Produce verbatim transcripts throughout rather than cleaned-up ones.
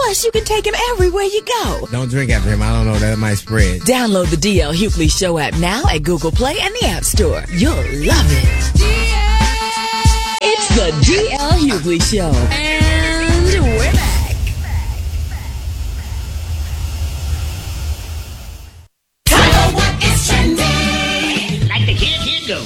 Plus, you can take him everywhere you go. Don't drink after him. I don't know. That might spread. Download the D L Hughley Show app now at Google Play and the App Store. You'll love it. D L It's the D L Hughley Show. And we're back. Tell what is trending. Like the kid, here go.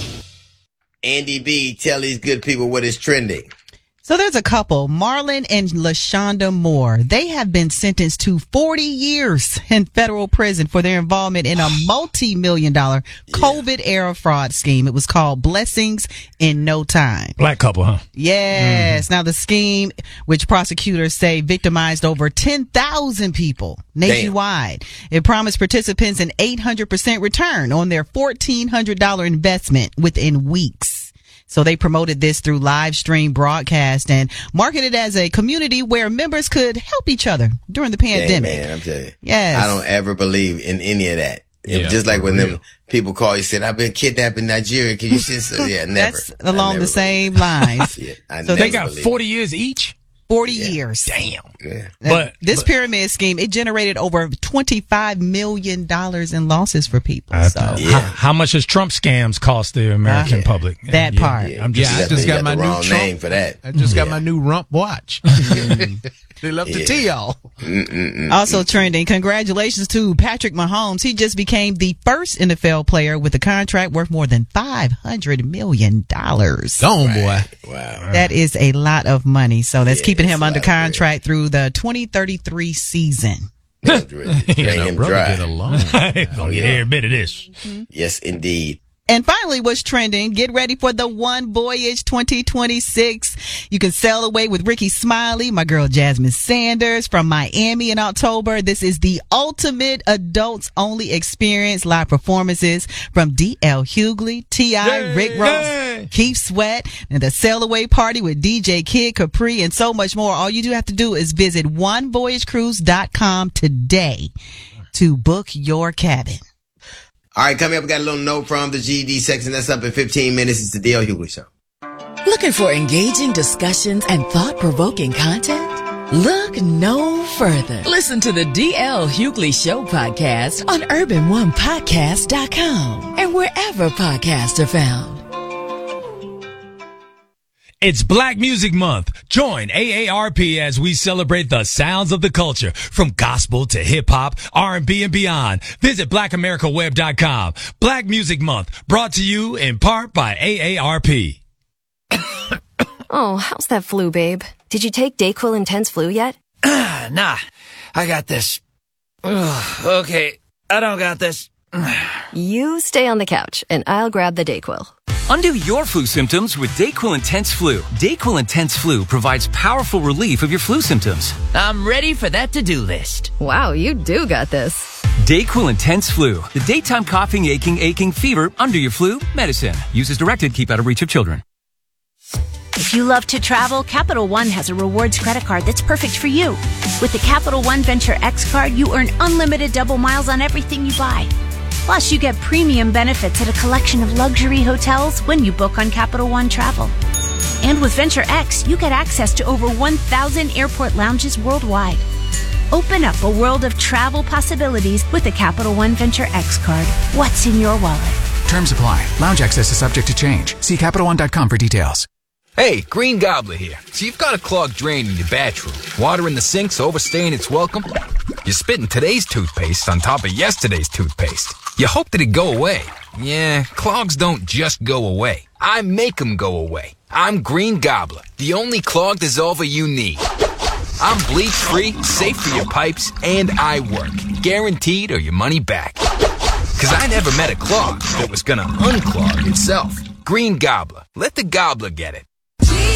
Andy B, tell these good people what is trending. So there's a couple, Marlon and LaShonda Moore. They have been sentenced to forty years in federal prison for their involvement in a multi-million dollar COVID-era fraud scheme. It was called Blessings in No Time. Black couple, huh? Yes. Mm-hmm. Now the scheme, which prosecutors say victimized over ten thousand people nationwide. Damn. It promised participants an eight hundred percent return on their fourteen hundred dollars investment within weeks. So they promoted this through live stream broadcast and marketed as a community where members could help each other during the pandemic. Yeah, man, I'm telling you. Yes. I don't ever believe in any of that. Yeah, just like when real. them people call you, said, I've been kidnapped in Nigeria. Can you just, yeah, never. That's along the same believe. lines. Yeah, I So They never got believe. forty years each? forty Yeah. years. Damn. Yeah. But this but, pyramid scheme, it generated over twenty-five million dollars in losses for people. I So thought- Yeah. how, how much does Trump scams cost the American Uh, public? that Yeah, part. Yeah, I'm just, Yeah, I You just got got my the new wrong Trump. name for that. I just got Yeah. my new rump watch. They love to Yeah. tell y'all. Also trending, congratulations to Patrick Mahomes. He just became the first N F L player with a contract worth more than five hundred million dollars. Gone, boy. Wow. That is a lot of money. So that's Yeah, keeping it's him a under lot of bread. contract through the twenty thhree season. Drain Yeah, him brother, dry. get along. Gonna get every bit of this. Yes, indeed. And finally, what's trending? Get ready for the One Voyage twenty twenty-six. You can sail away with Ricky Smiley, my girl Jasmine Sanders from Miami in October. This is the ultimate adults only experience. Live performances from D L Hughley, T I, Yay, Rick Ross, yay. Keith Sweat, and the sail away party with D J Kid Capri and so much more. All you do have to do is visit one voyage cruise dot com today to book your cabin. All right, coming up, we got a little note from the G E D section. That's up in fifteen minutes. It's the D L Hughley Show. Looking for engaging discussions and thought-provoking content? Look no further. Listen to the D L Hughley Show podcast on urban one podcast dot com and wherever podcasts are found. It's Black Music Month. Join A A R P as we celebrate the sounds of the culture, from gospel to hip hop, R and B, and beyond. Visit black america web dot com. Black Music Month, brought to you in part by A A R P. Oh, how's that flu, babe? Did you take DayQuil Intense Flu yet? Nah, I got this. Ugh, okay, I don't got this. You stay on the couch, and I'll grab the DayQuil. Undo your flu symptoms with DayQuil Intense Flu. DayQuil Intense Flu provides powerful relief of your flu symptoms. I'm ready for that to-do list. Wow, you do got this. DayQuil Intense Flu. The daytime coughing, aching, aching, fever, under your flu, medicine. Use as directed, keep out of reach of children. If you love to travel, Capital One has a rewards credit card that's perfect for you. With the Capital One Venture X card, you earn unlimited double miles on everything you buy. Plus, you get premium benefits at a collection of luxury hotels when you book on Capital One Travel. And with Venture X, you get access to over one thousand airport lounges worldwide. Open up a world of travel possibilities with the Capital One Venture X card. What's in your wallet? Terms apply. Lounge access is subject to change. See Capital One dot com for details. Hey, Green Gobbler here. So you've got a clogged drain in your bathroom. Water in the sink's overstaying its welcome. You're spitting today's toothpaste on top of yesterday's toothpaste. You hope that it go away. Yeah, clogs don't just go away. I make them go away. I'm Green Gobbler, the only clog dissolver you need. I'm bleach-free, safe for your pipes, and I work. Guaranteed or your money back. Cause I never met a clog that was gonna unclog itself. Green Gobbler. Let the gobbler get it.